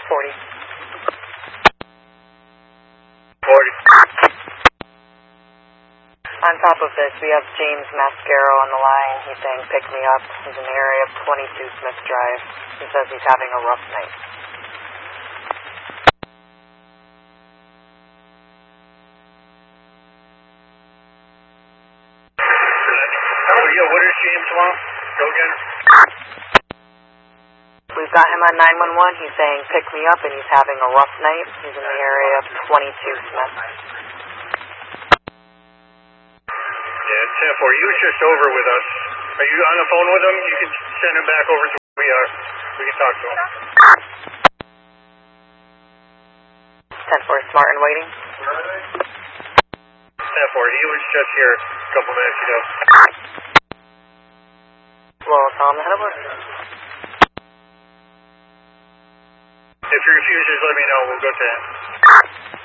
40. 40. On top of this, we have James Mascaro on the line. He's saying pick me up. He's in the area of 22 Smith Drive. He says he's having a rough night. Yeah, what does James want? Go again. We've got him on 911. He's saying pick me up and he's having a rough night. He's in the area of 22 Smith. Yeah, 10-4. He was just over with us. Are you on the phone with him? You can send him back over to where we are. We can talk to him. 10-4, smart and waiting. 10-4. He was just here a couple minutes ago. Well, tell him the head of us. If he refuses, let me know. We'll go to him.